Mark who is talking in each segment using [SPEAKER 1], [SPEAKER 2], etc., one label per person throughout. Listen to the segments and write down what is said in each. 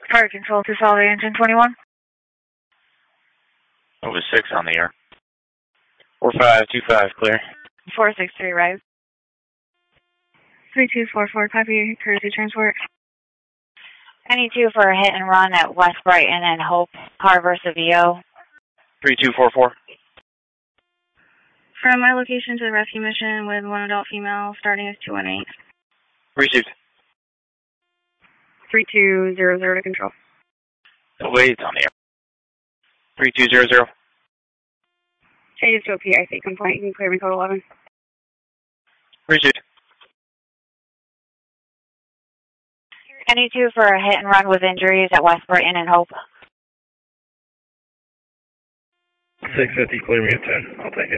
[SPEAKER 1] Fire control to solid engine 21.
[SPEAKER 2] Over 6 on the air. 4525, clear.
[SPEAKER 1] 463, rise. 3244, copy, courtesy transport. Any 2 for a hit and run at West Brighton and Hope, car versus VO.
[SPEAKER 2] 3244.
[SPEAKER 1] From my location to the rescue mission with one adult female, starting as 218.
[SPEAKER 2] Received.
[SPEAKER 1] 3200 to control.
[SPEAKER 2] Wait, on the air. 3200.
[SPEAKER 1] Changes to a PIC complaint. You can clear me code 11.
[SPEAKER 2] Received.
[SPEAKER 1] Any 2 for a hit and run with injuries at West Brighton and Hope.
[SPEAKER 3] 650, clear me at 10. I'll take it.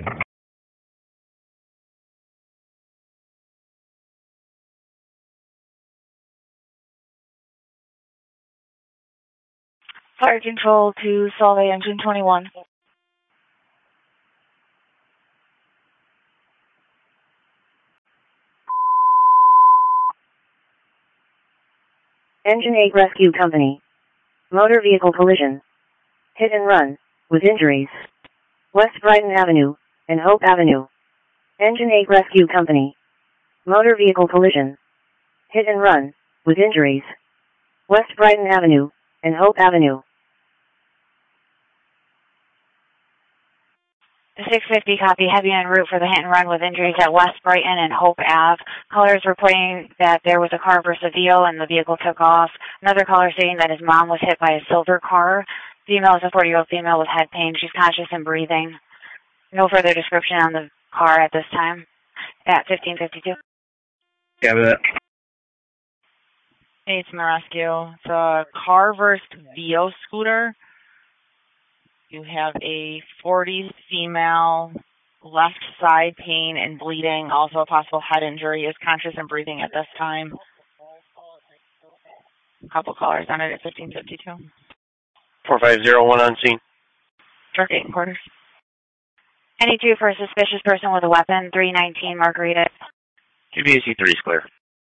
[SPEAKER 1] Fire control to Solvay engine 21.
[SPEAKER 4] Engine 8 Rescue Company. Motor vehicle collision. Hit and run, with injuries. West Brighton Avenue, and Hope Avenue. Engine 8 Rescue Company. Motor vehicle collision. Hit and run, with injuries. West Brighton Avenue, and Hope Avenue.
[SPEAKER 1] The 650 copy, heavy en route for the hit and run with injuries at West Brighton and Hope Ave. Callers reporting that there was a car versus a VO and the vehicle took off. Another caller stating that his mom was hit by a silver car. Female is a 40-year-old female with head pain. She's conscious and breathing. No further description on the car at this time. At 1552.
[SPEAKER 3] Copy that.
[SPEAKER 5] Hey, it's my rescue. It's a car versus VO scooter. You have a 40 female, left side pain and bleeding, also a possible head injury, is conscious and breathing at this time. A couple callers on it at 1552.
[SPEAKER 2] 4501 on scene.
[SPEAKER 5] Dark 8 and quarters.
[SPEAKER 1] Any 2 for a suspicious person with a weapon, 319 Margarita.
[SPEAKER 2] QBAC 3 is clear.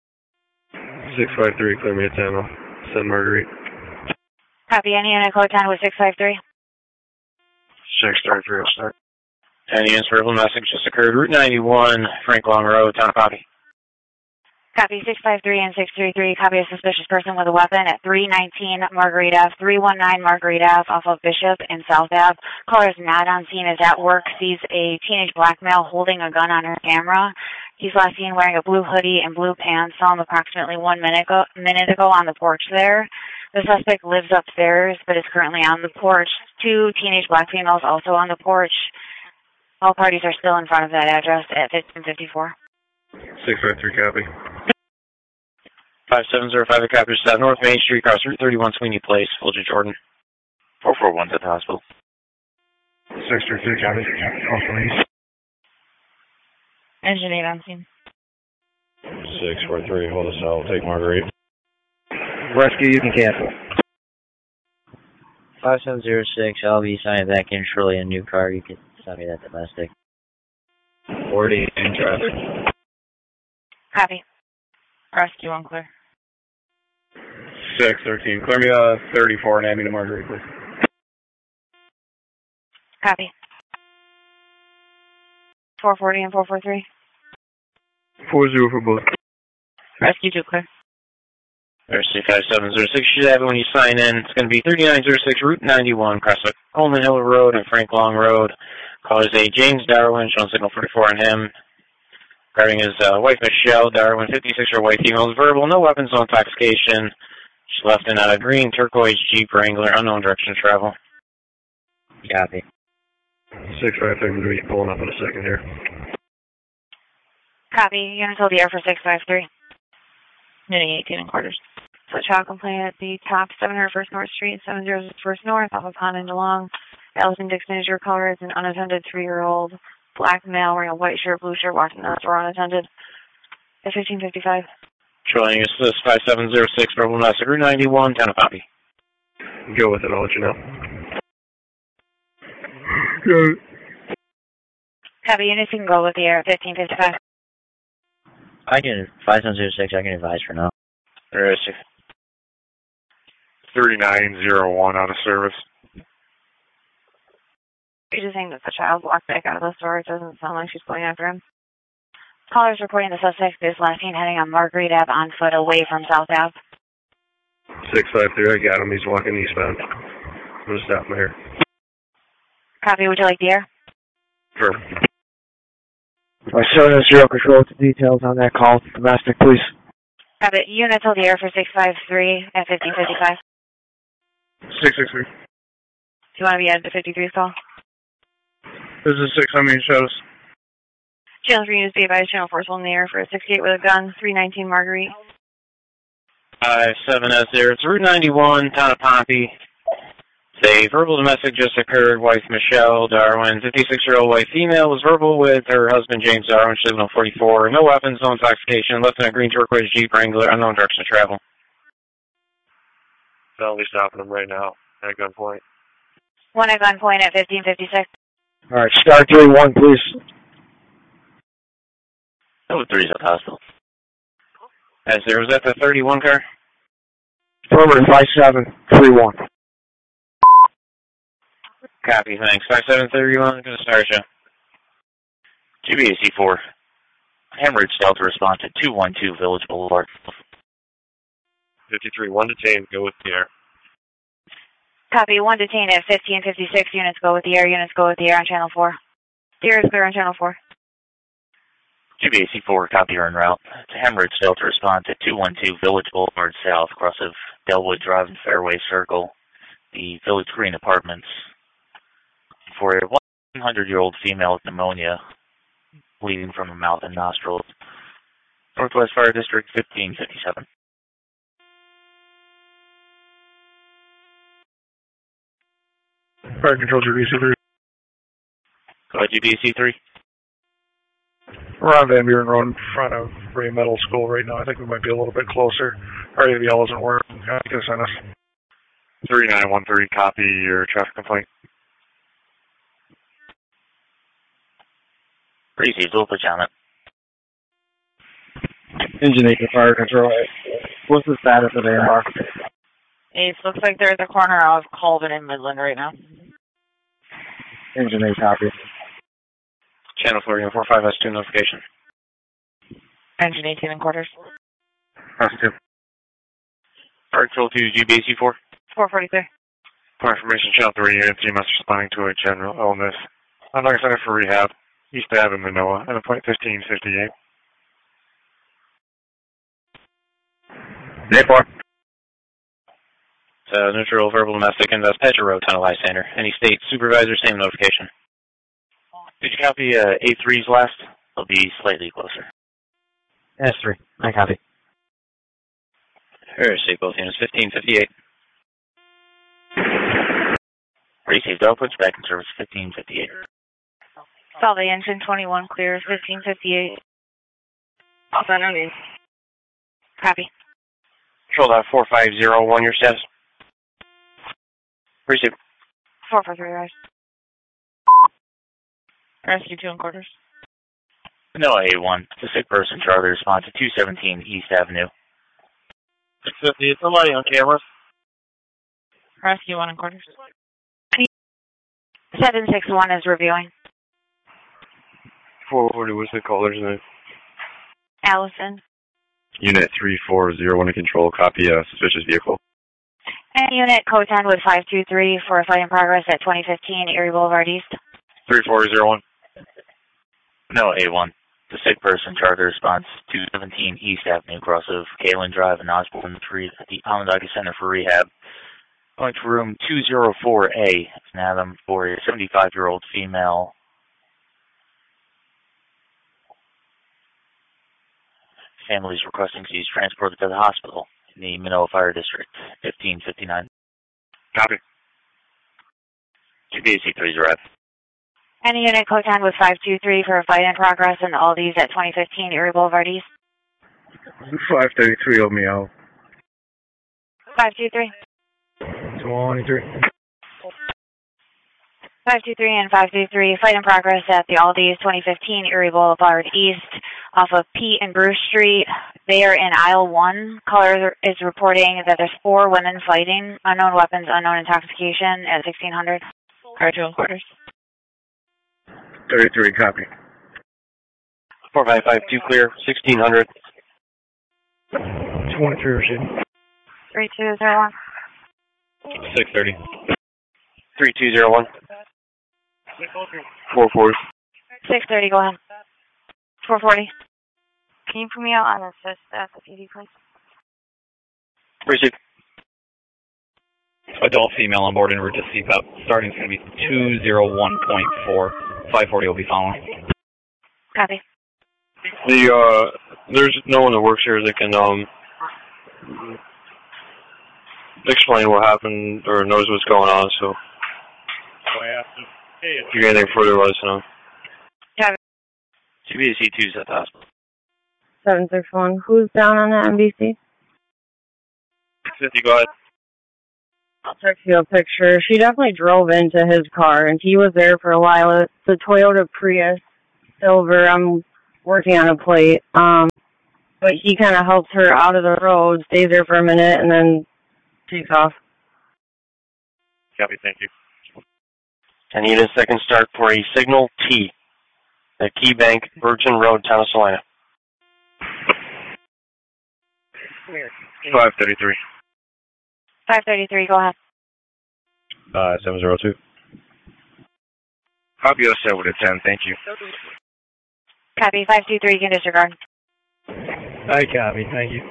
[SPEAKER 3] 653, clear me at 10. I'll send Marguerite.
[SPEAKER 1] Copy, any unit code 10 with 653.
[SPEAKER 3] 633, I'll start.
[SPEAKER 2] Any verbal message just occurred. Route 91, Frank Long Road, town of Poppy.
[SPEAKER 1] Copy 653 and 633. Copy a suspicious person with a weapon at 319 Marguerite Ave, 319 Marguerite Ave off of Bishop in South Ave. Caller is not on scene, is at work, sees a teenage black male holding a gun on her camera. He's last seen wearing a blue hoodie and blue pants. Saw him approximately 1 minute ago on the porch there. The suspect lives upstairs but is currently on the porch. 2 teenage black females also on the porch. All parties are still in front of that address at 1554.
[SPEAKER 3] 653, copy.
[SPEAKER 2] 5705, the copy is North Main Street, across Route 31, Sweeney Place, Fulton, Jordan. 441 to the hospital.
[SPEAKER 3] 633, copy. Also east.
[SPEAKER 5] Engine 8 on scene.
[SPEAKER 3] 643, hold us out. Take Marguerite.
[SPEAKER 6] Rescue, you can cancel.
[SPEAKER 7] 5706, I'll be signing back in shortly a new car. You can send me that domestic.
[SPEAKER 3] 40 in traffic.
[SPEAKER 1] Copy.
[SPEAKER 5] Rescue unclear.
[SPEAKER 3] 613, clear me 34 and add me to Marguerite, please.
[SPEAKER 1] Copy. 440 and 443.
[SPEAKER 3] 40 for both.
[SPEAKER 5] Rescue 2 clear.
[SPEAKER 2] There's 5706. You should have it when you sign in. It's going to be 3906 Route 91, across the Coleman Hill Road and Frank Long Road. Callers a James Darwin, showing signal 44 on him. Regarding his wife Michelle Darwin, 56-year white female, is verbal, no weapons, no intoxication. She left in a green turquoise Jeep Wrangler, unknown direction of travel.
[SPEAKER 7] Copy.
[SPEAKER 3] 653, I'm going to be pulling up in a second here.
[SPEAKER 1] Copy. Units hold the air for 653.
[SPEAKER 5] Unit 18 and quarters.
[SPEAKER 1] So child complaint at the top 701st North Street, 701st North, off of Pond and DeLong. Allison Dixon is your caller. It's an unattended 3-year-old black male wearing a white shirt, blue shirt, walking down the door unattended. At 1555.
[SPEAKER 2] Showing us this 5706, verbal message, Route 91, town of Poppy.
[SPEAKER 3] Go with it, I'll let you know.
[SPEAKER 1] Copy, units, you can go with the air at 1555.
[SPEAKER 7] I can, 5706, I can advise for now.
[SPEAKER 2] There is
[SPEAKER 8] 3901 out of service.
[SPEAKER 1] You're just saying that the child walked back out of the store. It doesn't sound like she's going after him. Callers reporting the suspect is last seen heading on Marguerite Ave on foot away from South Ave.
[SPEAKER 3] 653, I got him. He's walking eastbound. I'm going to stop him here.
[SPEAKER 1] Copy, would you like the air?
[SPEAKER 3] Sure.
[SPEAKER 6] Zero control to details on that call. Domestic, please.
[SPEAKER 1] Copy, units hold the air for 653 at 1555.
[SPEAKER 8] 663.
[SPEAKER 1] Do you want to be at the 53's call?
[SPEAKER 8] This is 6, how many shows?
[SPEAKER 1] Channel 3 News, be advised, Channel 4 is in the air for a 68 with a gun, 319 Marguerite.
[SPEAKER 2] 57 there. It's Route 91, town of Pompey. A verbal domestic just occurred. Wife Michelle Darwin, 56-year-old white female, was verbal with her husband James Darwin, signal 44. No weapons, no intoxication. Left in a green turquoise Jeep Wrangler, unknown direction of travel.
[SPEAKER 3] Felony stopping him right now at gunpoint.
[SPEAKER 1] One at gunpoint at 1556.
[SPEAKER 6] All right, start 3-1, please.
[SPEAKER 2] Number 3 is at the hospital. As there was that the 31 car?
[SPEAKER 6] Affirmative, 5731.
[SPEAKER 2] Copy, thanks. 5731, going to start you.
[SPEAKER 9] GBAC4. Hemorrhage Delta response at 212 Village Boulevard.
[SPEAKER 3] 53, 1 detained, go with the air.
[SPEAKER 1] Copy, 1 detained at 1556. Units go with the air. Units go with the air on Channel 4. The air is clear on Channel 4.
[SPEAKER 9] GBAC4, copy, you're en route. To Hemorrhage Delta response at 212 Village Boulevard South, cross of Delwood Drive and Fairway Circle, the Village Green Apartments. For a 100-year-old female with pneumonia, bleeding from her mouth and nostrils. Northwest Fire District 1557.
[SPEAKER 8] Fire Control GBAC3.
[SPEAKER 9] Go ahead, GBAC3.
[SPEAKER 8] We're on Van Buren Road in front of Ray Middle School right now. I think we might be a little bit closer. Our AVL isn't working. You can send us.
[SPEAKER 3] 3913, copy your traffic complaint.
[SPEAKER 9] Received, we'll put you on it.
[SPEAKER 6] Engine 8 to Fire Control. What's the status of AMR?
[SPEAKER 5] It looks like they're at the corner of Colvin and Midland right now.
[SPEAKER 6] Engine 8, copy.
[SPEAKER 2] Channel 4, 45S2 notification.
[SPEAKER 5] Engine 18 and quarters.
[SPEAKER 2] That's 2.
[SPEAKER 9] Fire Control 2, GBAC4.
[SPEAKER 1] 443.
[SPEAKER 3] For information, Channel 3 units, you must responding to a general illness. I'm not center for rehab. East Ave in Manoa, at point 1558.
[SPEAKER 6] J4.
[SPEAKER 2] Neutral, verbal, domestic, and Petcher Road, tunnel bystander. Any state supervisor, same notification.
[SPEAKER 9] Did you copy A3's last? They'll be slightly closer.
[SPEAKER 6] S3, I copy.
[SPEAKER 2] State both units, 1558.
[SPEAKER 9] Received outputs, back in service 1558.
[SPEAKER 1] Solvay engine 21 clears 1558. Also no need. Copy.
[SPEAKER 2] Control 4501, your status. Received.
[SPEAKER 1] 443, rise.
[SPEAKER 5] Rescue 2 and quarters.
[SPEAKER 9] No A1. The sick person, Charlie, response to 217 East Avenue.
[SPEAKER 2] 650, somebody on camera.
[SPEAKER 5] Rescue 1 and quarters.
[SPEAKER 1] 761 is reviewing.
[SPEAKER 3] 440, what's the caller's name?
[SPEAKER 1] Allison.
[SPEAKER 3] Unit 3401 to control, copy suspicious vehicle.
[SPEAKER 1] And unit code 10 with 523 for a fight in progress at 2015 Erie Boulevard East.
[SPEAKER 3] 3401.
[SPEAKER 9] No A1. The sick person, Charter response 217 East Avenue, cross of Kalen Drive and Osborne Street at the Onondaga Center for Rehab. Going to room 204A. It's an Adam for a 75-year-old female. Family is requesting she's transported to the hospital in the Manoa Fire District, 1559.
[SPEAKER 3] Copy.
[SPEAKER 9] GBAC3's arrived.
[SPEAKER 1] And unit code 10 with 523 for a fight in progress in Aldi's at 2015 Erie Boulevard East.
[SPEAKER 3] 533 O'Meal.
[SPEAKER 1] 523.
[SPEAKER 8] 223.
[SPEAKER 1] 523 and 523, fight in progress at the Aldi's 2015 Erie Boulevard East off of Pete and Bruce Street. They are in aisle 1. Caller is reporting that there's 4 women fighting, unknown weapons, unknown intoxication at 1600. Car to quarters.
[SPEAKER 6] 33, copy.
[SPEAKER 2] 4552 clear, 1600.
[SPEAKER 6] 23, received.
[SPEAKER 1] 3201.
[SPEAKER 2] 630. 3201. 440.
[SPEAKER 1] 630, go ahead. 440. Can you put me out on assist at the PD, please?
[SPEAKER 2] Received.
[SPEAKER 10] Adult female on board en route to CPAP. Starting is going to be 201.4. 540 will be following.
[SPEAKER 1] Copy.
[SPEAKER 11] There's no one that works here that can explain what happened or knows what's going on, so if you get anything further, let us know.
[SPEAKER 1] Copy.
[SPEAKER 2] CBAC 2's at the hospital.
[SPEAKER 12] 761. Who's down on the MBC?
[SPEAKER 2] 50, go ahead.
[SPEAKER 12] I'll text you a picture. She definitely drove into his car, and he was there for a while. It's the Toyota Prius Silver. I'm working on a plate. But he kind of helps her out of the road, stays there for a minute, and then takes off.
[SPEAKER 2] Copy, thank you. I need a second start for a signal T at Key Bank, Virgin Road, Town of Salina.
[SPEAKER 3] 533.
[SPEAKER 1] 533, go ahead.
[SPEAKER 11] 702.
[SPEAKER 3] Copy 07 with a 10, thank you.
[SPEAKER 1] Copy. 523, you can disregard.
[SPEAKER 6] I copy, thank you.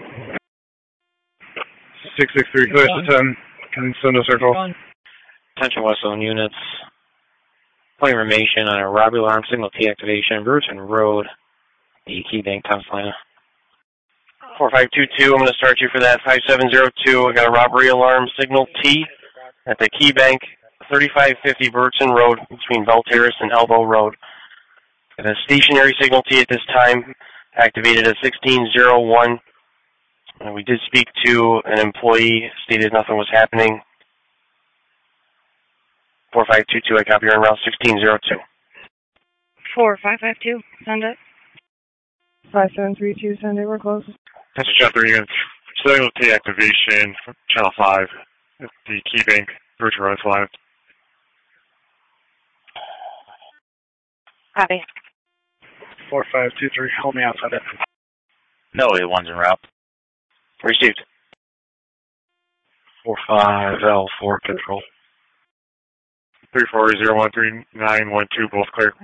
[SPEAKER 3] 663, clear to 10. Can send us our call.
[SPEAKER 2] Attention West Zone units. Point information on a robbery alarm signal T activation, Virgin Road, the Key Bank, Town of Salina. 4522, I'm going to start you for that. 5702, I got a robbery alarm signal T at the Key Bank, 3550 Virgin Road between Bell Terrace and Elbow Road. Got a stationary signal T at this time, activated at 1601. We did speak to an employee, stated nothing was happening. 4522, I copy you on route 1602.
[SPEAKER 12] 4552, send it. 5732, send it, we're close.
[SPEAKER 3] That's chapter unit. Signal T activation, channel 5, at the Key Bank, Virgin Road, Salina.
[SPEAKER 1] Copy.
[SPEAKER 6] 4523, hold me outside it.
[SPEAKER 9] No, A1's en route.
[SPEAKER 2] Received.
[SPEAKER 11] 45L4 control.
[SPEAKER 3] 340-13912, both clear.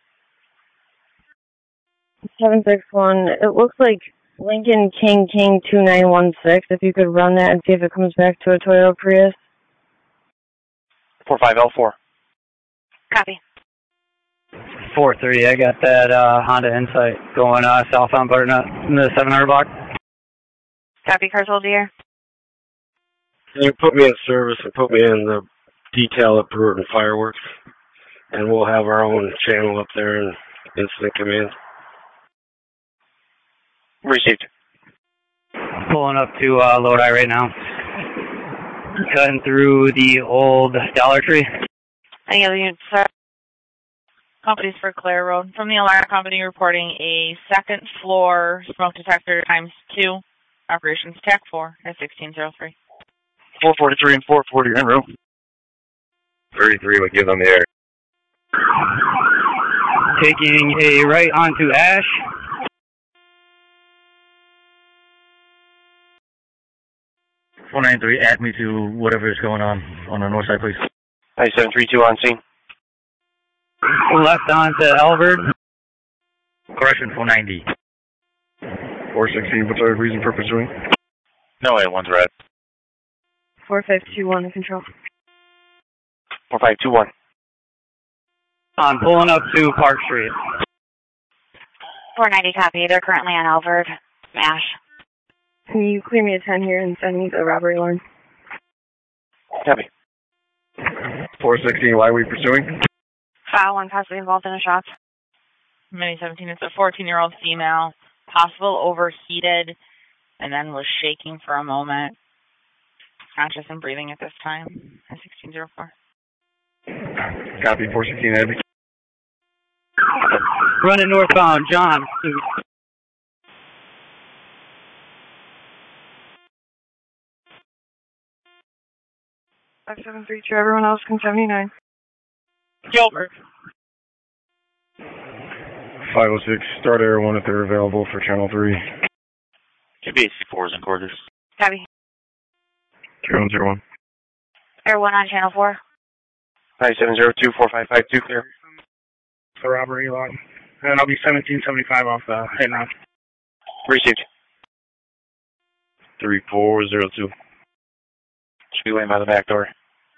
[SPEAKER 12] 761, it looks like Lincoln King 2916. If you could run that and see if it comes back to a Toyota Prius.
[SPEAKER 2] 45L4.
[SPEAKER 1] Copy.
[SPEAKER 13] 430, I got that Honda Insight going southbound Butternut in the 700 block.
[SPEAKER 1] Copy, cars hold here.
[SPEAKER 6] You put me in service and put me in the detail at Brewerton Fireworks, and we'll have our own channel up there in incident command.
[SPEAKER 2] Received.
[SPEAKER 13] Pulling up to Lodi right now. Cutting through the old Dollar Tree.
[SPEAKER 5] Any other units, sir? Companies for Clare Road. From the alarm company reporting a second floor smoke detector ×2. Operations TAC 4 at 1603.
[SPEAKER 3] 443 and 440 en route.
[SPEAKER 11] 33 would give them the air.
[SPEAKER 13] Taking a right onto Ash.
[SPEAKER 10] .493, add me to whatever is going on the north side, please.
[SPEAKER 2] 9732 on scene.
[SPEAKER 13] Left onto Elbert.
[SPEAKER 10] Correction, 490.
[SPEAKER 3] 416, what's our reason for pursuing?
[SPEAKER 9] No, A1's red.
[SPEAKER 12] 4521 in control.
[SPEAKER 2] 4521.
[SPEAKER 13] I'm pulling up to Park Street.
[SPEAKER 1] 490 copy. They're currently on Alvord, Ash.
[SPEAKER 12] Can you clear me a 10 here and send me the robbery alarm?
[SPEAKER 2] Copy.
[SPEAKER 3] 416, why are we pursuing?
[SPEAKER 1] Foul one possibly involved in a shot.
[SPEAKER 5] Mini 17, it's a 14-year-old female, possible overheated, and then was shaking for a moment. Conscious and breathing at this time at 1604.
[SPEAKER 3] Copy 416 Abby.
[SPEAKER 13] Running northbound, John.
[SPEAKER 12] 5732, everyone else can 79.
[SPEAKER 13] Gilbert.
[SPEAKER 3] 506, start Air 1 if they're available for Channel 3.
[SPEAKER 9] KBAC4 is in quarters.
[SPEAKER 1] Copy.
[SPEAKER 3] 3101.
[SPEAKER 1] Air 1 on channel 4.
[SPEAKER 2] 5702-4552, clear.
[SPEAKER 8] For robbery log. And I'll be 1775 off the head now.
[SPEAKER 2] Received.
[SPEAKER 3] 3402.
[SPEAKER 2] Should be waiting by the back door.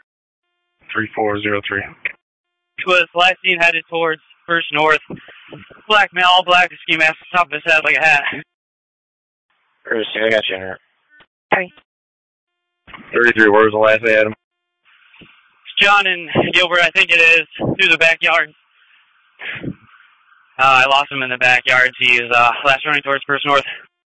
[SPEAKER 3] 3403.
[SPEAKER 13] Was last seen headed towards First North. Black male, all black, ski mask, top of his head like a hat.
[SPEAKER 2] Received, I got you in here.
[SPEAKER 1] Copy.
[SPEAKER 3] 33, where was the last I had him?
[SPEAKER 13] John and Gilbert, I think it is, through the backyard. I lost him in the backyard. He is last running towards First North.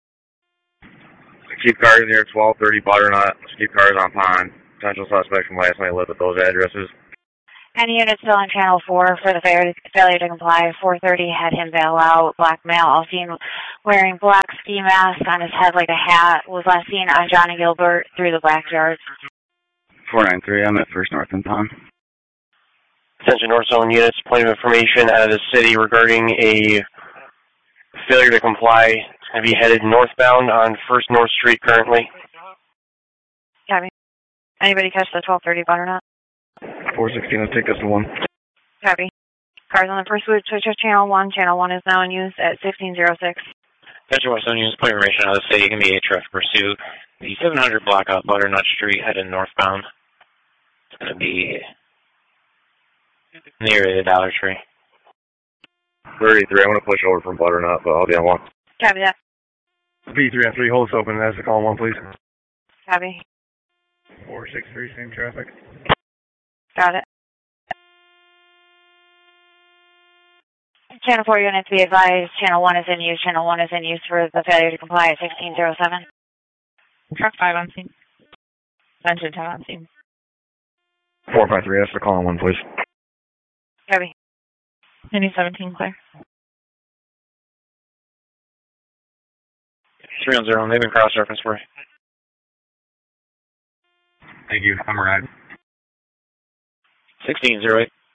[SPEAKER 3] Keep cars near 1230 Butternut. Keep cars on Pond. Potential suspect from last night lived at those addresses.
[SPEAKER 1] Any unit still on channel 4 for the failure to comply. 430 had him bail out. Black male, all seen wearing black ski mask on his head like a hat. Was last seen on John and Gilbert through the backyard.
[SPEAKER 10] 493, I'm at First North and Pond.
[SPEAKER 2] Attention North Zone units, point of information out of the city regarding a failure to comply. It's going to be headed northbound on First North Street currently.
[SPEAKER 1] Copy. Anybody catch the 1230 Butternut?
[SPEAKER 3] 416, I'll take this to 1.
[SPEAKER 1] Copy. Cars on the pursuit, switch to channel 1. Channel 1 is now in use at 1606.
[SPEAKER 2] Attention West Zone units, point of information out of the city. It's going to be a traffic pursuit. The 700 block out Butternut Street headed northbound. It's going to be near the Dollar Tree.
[SPEAKER 3] 33, I'm going to push over from Butternut, but I'll be on 1.
[SPEAKER 1] Copy that.
[SPEAKER 3] B3F3, hold us open. That's the call 1, please.
[SPEAKER 1] Copy.
[SPEAKER 8] 463, same traffic.
[SPEAKER 1] Got it. Channel 4 units be advised. Channel 1 is in use. Channel 1 is in use for the failure to comply at 1607.
[SPEAKER 5] Truck 5 on scene. Attention 10 on scene.
[SPEAKER 3] 453, that's the call 1, please.
[SPEAKER 1] Copy.
[SPEAKER 5] Any 17 clear.
[SPEAKER 2] 310, they've been cross-referenced for you.
[SPEAKER 10] Thank you. I'm right.
[SPEAKER 2] 1608.